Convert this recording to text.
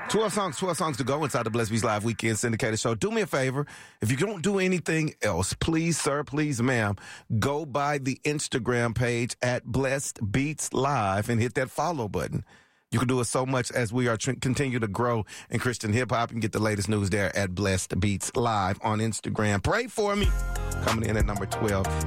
12 songs to go inside the Blessed Beats Live Weekend Syndicated Show. Do me a favor. If you don't do anything else, please, sir, please, ma'am, go by the Instagram page at Blessed Beats Live and hit that follow button. You can do it so much as we are continue to grow in Christian hip hop and get the latest news there at Blessed Beats Live on Instagram. Pray for me. Coming in at number 12.